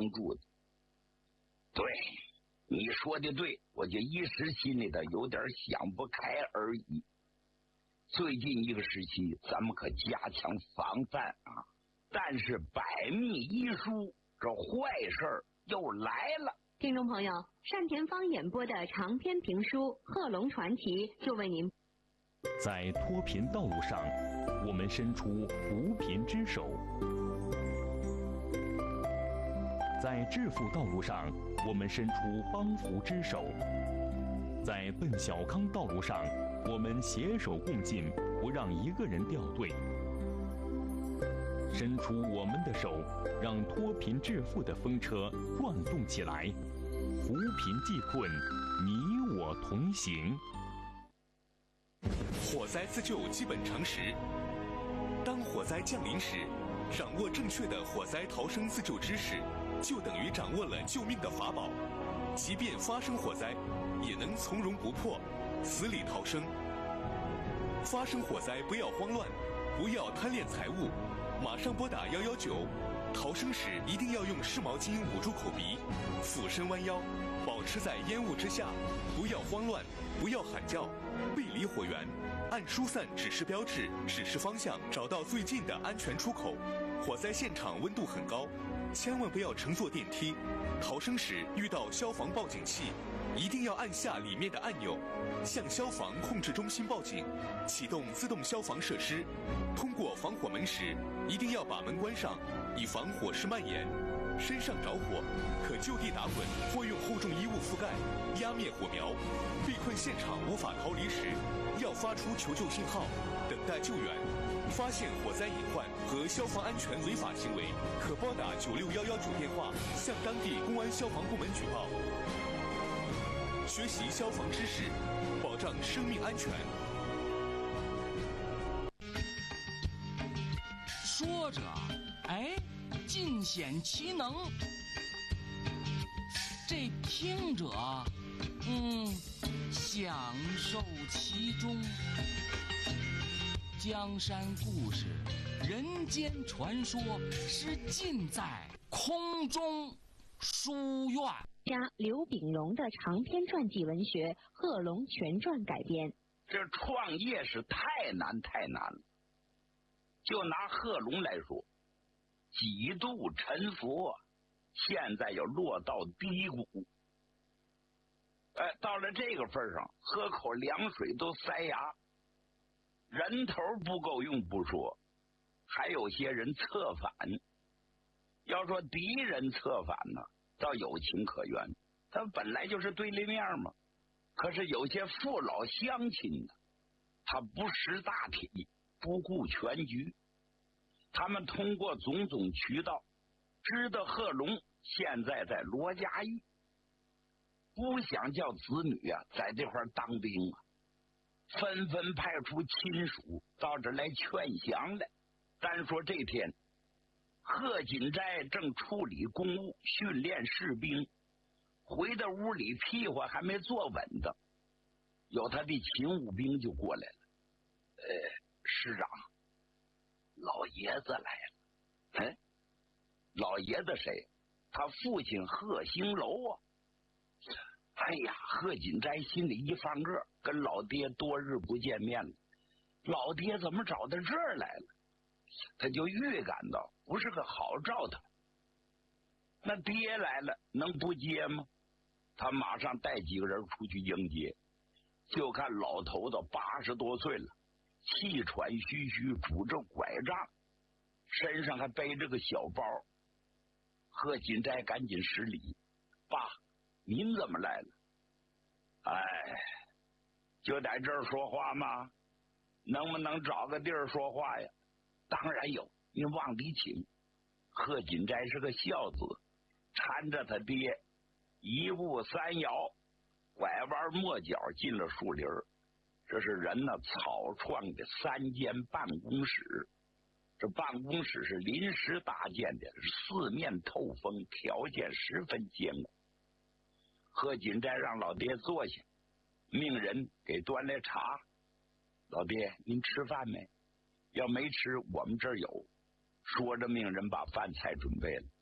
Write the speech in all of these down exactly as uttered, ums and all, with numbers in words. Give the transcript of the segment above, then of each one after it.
帮助的。对，你说的对，我就一时心里头有点想不开而已。最近一个时期，咱们可加强防范啊！但是百密一疏，这坏事儿又来了。 听众朋友，单田芳演播的长篇评书《贺龙传奇》就为您。 在脱贫道路上，我们伸出扶贫之手；在致富道路上，我们伸出帮扶之手；在奔小康道路上，我们携手共进，不让一个人掉队。伸出我们的手，让脱贫致富的风车转动起来，扶贫济困，你我同行。 火灾自救基本常识：当火灾降临时，掌握正确的火灾逃生自救知识，就等于掌握了救命的法宝。即便发生火灾，也能从容不迫，死里逃生。发生火灾不要慌乱，不要贪恋财物，马上拨打一一九。逃生时一定要用湿毛巾捂住口鼻，俯身弯腰，保持在烟雾之下，不要慌乱，不要喊叫，背离火源，按疏散指示标志指示方向，找到最近的安全出口。火灾现场温度很高，千万不要乘坐电梯。逃生时遇到消防报警器，一定要按下里面的按钮，向消防控制中心报警，启动自动消防设施。通过防火门时，一定要把门关上，以防火势蔓延。身上着火，可就地打滚或用厚重衣物覆盖，压灭火苗。被困现场无法逃离时，要发出求救信号，等待救援。发现火灾隐患和消防安全违法行为，可拨打九六一一九电话向当地公安消防部门举报。学习消防知识，保障生命安全。 说着，哎，尽显其能；这听者，嗯，享受其中。江山故事、人间传说，是尽在空中书院。 加刘炳荣的长篇传记文学《贺龙全传》改编。 这创业是太难太难了。就拿贺龙来说，几度沉浮，现在又落到低谷。哎，到了这个份上，喝口凉水都塞牙。人头不够用不说，还有些人策反。要说敌人策反呢，倒有情可原，他本来就是对立面嘛。可是有些父老乡亲呢，他不识大体，不顾全局。他们通过种种渠道知道贺龙现在在罗家峪，不想叫子女啊在这块当兵啊，纷纷派出亲属到这来劝降来。单说这天，贺锦斋正处理公务训练士兵，回到屋里屁股还没坐稳的，有他的勤务兵就过来了。呃，师长，老爷子来了。哎，老爷子谁？他父亲贺兴楼啊。哎呀，贺锦斋心里一翻个，跟老爹多日不见面了，老爹怎么找到这儿来了？他就预感到不是个好兆头。那爹来了能不接吗？他马上带几个人出去迎接。就看老头子八十多岁了，气喘吁吁，拄着拐杖，身上还背着个小包。贺锦斋赶紧施礼：“爸，您怎么来了？”“哎，就在这儿说话吗？能不能找个地儿说话呀？”“当然有，您往里请。”贺锦斋是个孝子，搀着他爹一步三摇，拐弯抹角进了树林。这是人呢草创的三间办公室，这办公室是临时搭建的，四面透风，条件十分艰苦。贺锦斋让老爹坐下，命人给端来茶。“老爹，您吃饭没？要没吃，我们这儿有。”说着命人把饭菜准备了。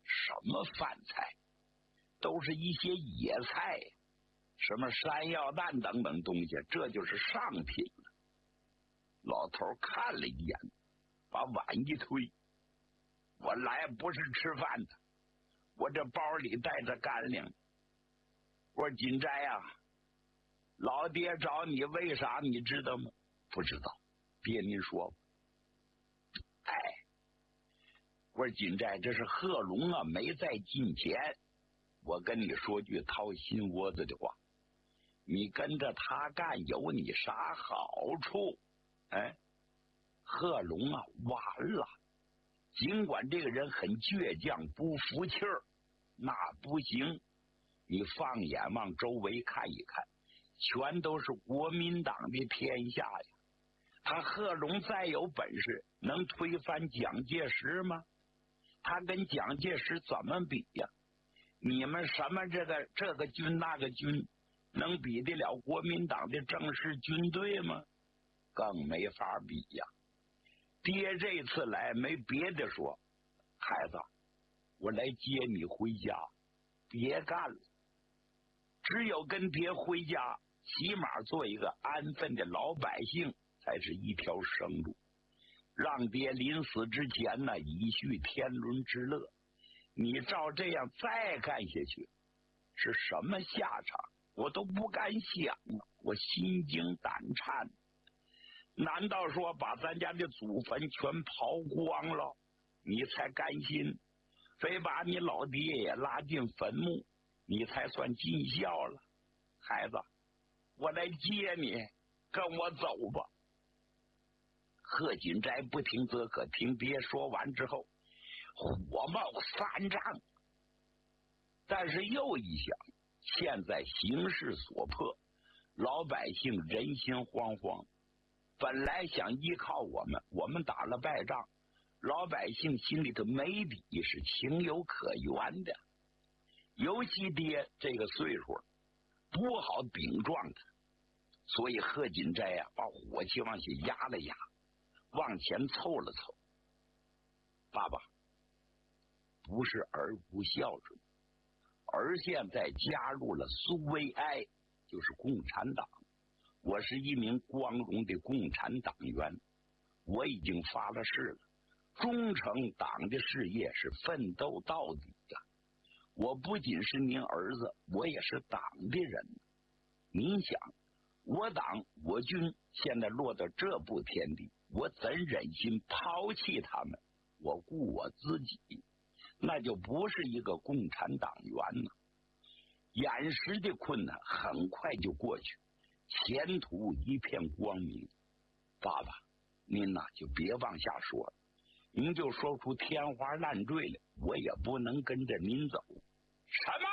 什么饭菜，都是一些野菜，什么山药蛋等等东西，这就是上品了。老头看了一眼，把碗一推，我来不是吃饭的，我这包里带着干粮。我说锦斋啊，老爹找你为啥你知道吗？不知道，爹您说吧。哎，我说锦斋，这是贺龙啊，没在近前。我跟你说句掏心窝子的话，你跟着他干有你啥好处？哎，贺龙啊，完了！尽管这个人很倔强，不服气儿，那不行。你放眼往周围看一看，全都是国民党的天下呀！他贺龙再有本事，能推翻蒋介石吗？他跟蒋介石怎么比呀？你们什么这个这个军那个军，能比得了国民党的正式军队吗？更没法比呀！爹这次来没别的说，孩子，我来接你回家，别干了。只有跟爹回家，起码做一个安分的老百姓，才是一条生路。让爹临死之前呢，以续天伦之乐。你照这样再干下去，是什么下场？我都不敢想啊！我心惊胆颤。难道说把咱家的祖坟全刨光了，你才甘心？非把你老爹也拉进坟墓，你才算尽孝了？孩子，我来接你，跟我走吧。贺锦斋不听则可，听爹说完之后，火冒三丈。但是又一想，现在形势所迫，老百姓人心惶惶，本来想依靠我们，我们打了败仗，老百姓心里头没底，是情有可原的。尤其爹这个岁数，不好顶撞他，所以贺锦斋呀、啊，把火气往下压了压，往前凑了凑。爸爸，不是儿不孝顺，儿现在加入了苏维埃，就是共产党。我是一名光荣的共产党员，我已经发了誓了，忠诚党的事业是奋斗到底的。我不仅是您儿子，我也是党的人。您想，我党我军现在落到这步田地，我怎忍心抛弃他们？我顾我自己，那就不是一个共产党员了。眼时的困难很快就过去，前途一片光明。爸爸，您呐就别往下说了，您就说出天花乱坠来，我也不能跟着您走。什么？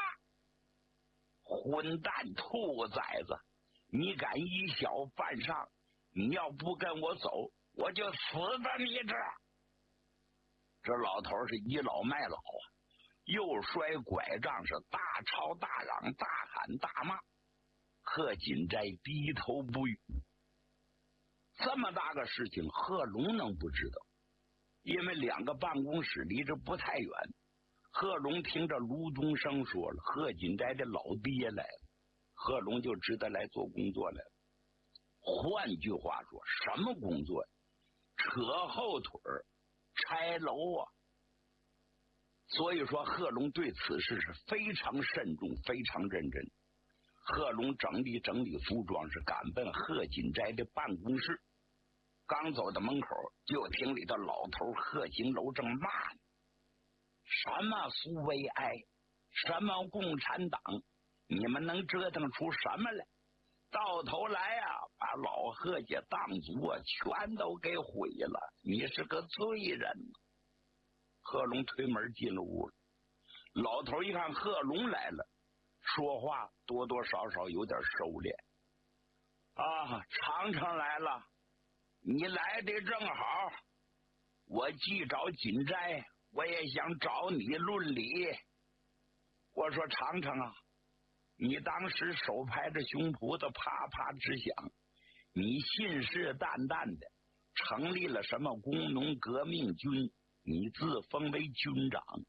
混蛋兔崽子！你敢以小犯上？你要不跟我走，我就死在你这儿！这老头是倚老卖老啊，又摔拐杖，是大吵大嚷，大喊大骂。贺锦斋低头不语。这么大个事情，贺龙能不知道？因为两个办公室离着不太远。贺龙听着卢东升说了，贺锦斋的老爹来了，贺龙就知道来做工作来了。换句话说，什么工作？扯后腿儿，拆楼啊！所以说，贺龙对此事是非常慎重，非常认真。贺龙整理整理服装，是赶奔贺锦斋的办公室。刚走到门口，就听里头老头贺行楼正骂呢：“什么苏维埃，什么共产党，你们能折腾出什么来？到头来啊，把老贺家当族啊全都给毁了！你是个罪人！”贺龙推门进了屋了。老头一看贺龙来了，说话多多少少有点收敛。啊，常常来了，你来的正好，我既找锦斋，我也想找你论理。我说常常啊，你当时手拍着胸脯子啪啪直响，你信誓旦旦的成立了什么工农革命军，你自封为军长，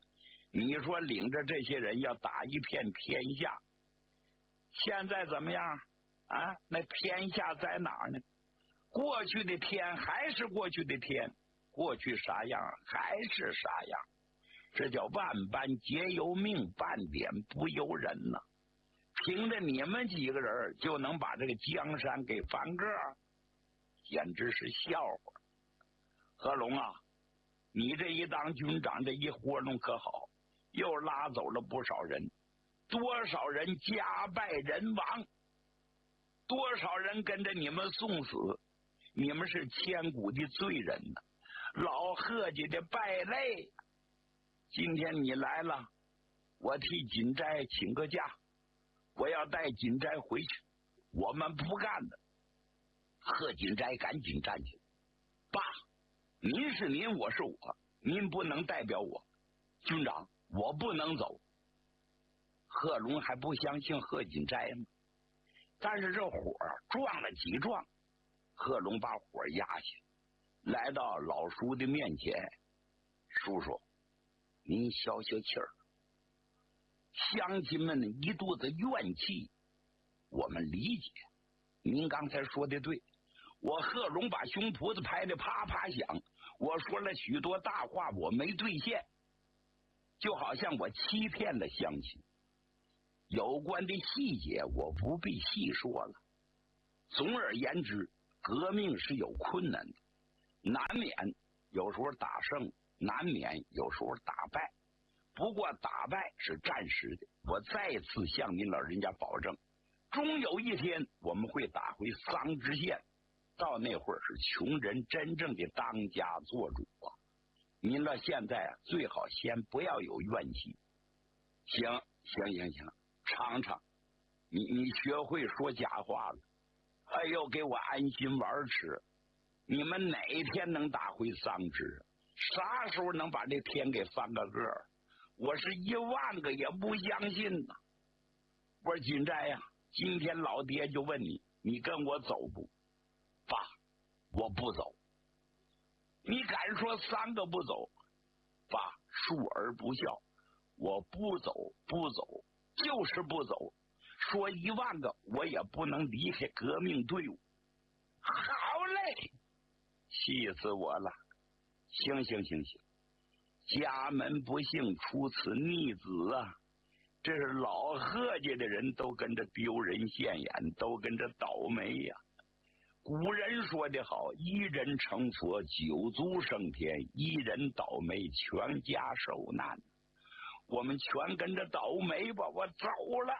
你说领着这些人要打一片天下，现在怎么样啊？那天下在哪儿呢？过去的天还是过去的天，过去啥样还是啥样，这叫万般皆由命，半点不由人呐、啊。凭着你们几个人就能把这个江山给翻个，简直是笑话。贺龙啊，你这一当军长，这一活动可好，又拉走了不少人，多少人家败人亡，多少人跟着你们送死，你们是千古的罪人呐、啊，老贺家的败类。今天你来了，我替锦斋请个假，我要带锦斋回去，我们不干的。贺锦斋赶紧站起来，爸，您是您，我是我，您不能代表我。军长，我不能走。贺龙还不相信贺锦斋吗？但是这火撞了几撞，贺龙把火压下，来到老叔的面前，叔叔，您消消气儿。乡亲们一肚子怨气，我们理解。您刚才说的对，我贺龙把胸脯子拍得啪啪响，我说了许多大话，我没兑现，就好像我欺骗了乡亲。有关的细节我不必细说了。总而言之，革命是有困难的，难免有时候打胜，难免有时候打败。不过打败是暂时的，我再次向您老人家保证，终有一天我们会打回桑植县，到那会儿是穷人真正的当家做主啊！您老现在啊，最好先不要有怨气。行行行行，尝尝，你你学会说假话了，哎呦，给我安心玩吃。你们哪天能打回桑植？啥时候能把这天给翻个个？我是一万个也不相信呐！我说锦斋呀、啊，今天老爹就问你，你跟我走不？爸，我不走。你敢说三个不走？爸，恕儿不孝，我不走不走，就是不走。说一万个，我也不能离开革命队伍。好嘞，气死我了！行行行行。家门不幸，出此逆子啊！这是老贺家的人都跟着丢人现眼，都跟着倒霉呀、啊。古人说得好，一人成佛，九族升天；一人倒霉，全家受难。我们全跟着倒霉吧！我走了。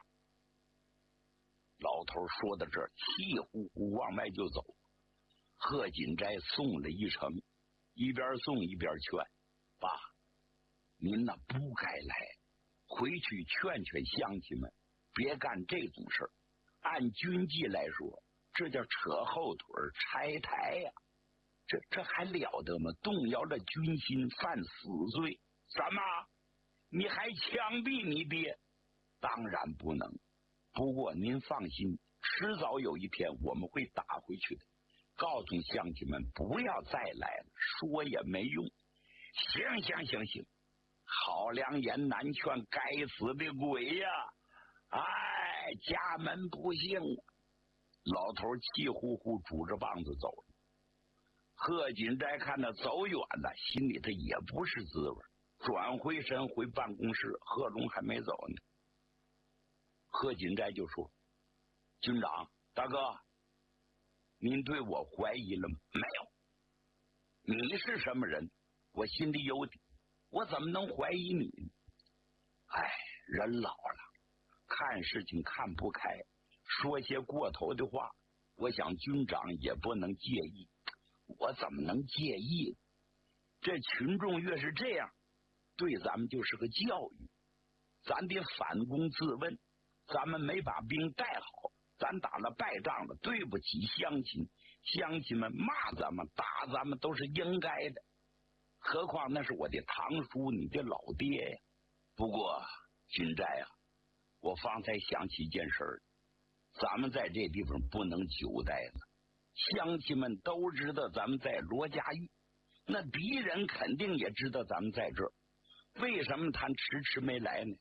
老头说到这儿，气呼呼往外就走。贺锦斋送了一程，一边送一边劝：“爸，您那不该来，回去劝劝乡亲们，别干这种事儿。按军纪来说，这叫扯后腿拆台呀、啊！这这还了得吗？动摇了军心，犯死罪。什么？你还枪毙你爹？当然不能。不过您放心，迟早有一天我们会打回去的。告诉乡亲们不要再来了，说也没用。行行行行。”好良言难劝，该死的鬼呀、啊！哎，家门不幸。老头气呼呼拄着棒子走了。贺锦斋看他走远了，心里头也不是滋味，转回身回办公室。贺龙还没走呢。贺锦斋就说：“军长，大哥，您对我怀疑了没有？你是什么人？我心里有底。我怎么能怀疑你呢？哎，人老了，看事情看不开，说些过头的话，我想军长也不能介意。我怎么能介意？这群众越是这样，对咱们就是个教育。咱得反躬自问，咱们没把兵带好，咱打了败仗了，对不起乡亲，乡亲们骂咱们打咱们都是应该的。何况那是我的堂叔，你的老爹呀。不过军斋啊，我方才想起一件事儿，咱们在这地方不能久待了。乡亲们都知道咱们在罗家峪，那敌人肯定也知道咱们在这儿。 为什么他迟迟没来呢？